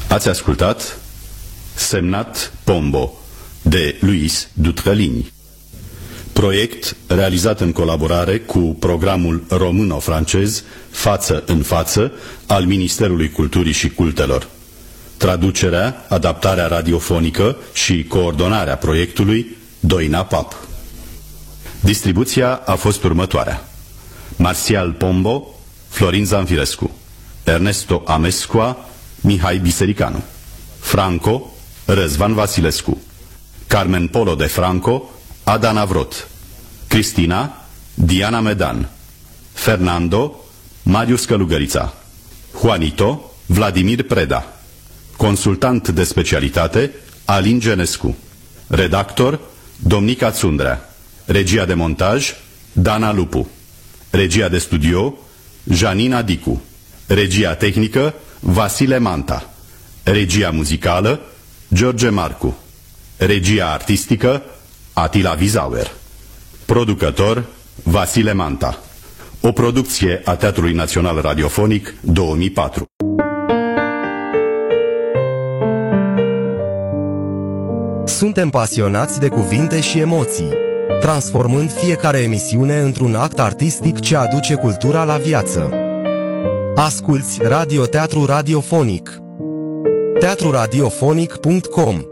Ați ascultat Semnat Pombo de Luis Dutrălini, proiect realizat în colaborare cu programul româno-francez Față în față al Ministerului Culturii și Cultelor. Traducerea, adaptarea radiofonică și coordonarea proiectului Doina Pap. Distribuția a fost următoarea: Marțial Pombo, Florin Zanfirescu, Ernesto Amescoa, Mihai Bisericanu, Franco, Răzvan Vasilescu, Carmen Polo de Franco, Ada Navrot, Cristina, Diana Medan, Fernando, Marius Călugărița, Juanito, Vladimir Preda, consultant de specialitate, Alin Genescu, redactor, Domnica Țundrea, regia de montaj, Dana Lupu, regia de studio, Janina Dicu, regia tehnică, Vasile Manta, regia muzicală, George Marcu, regia artistică, Atila Vizauer, producător, Vasile Manta. O producție a Teatrului Național Radiofonic 2004. Suntem pasionați de cuvinte și emoții, transformând fiecare emisiune într-un act artistic ce aduce cultura la viață. Asculți Radioteatru Radiofonic. teatruradiofonic.com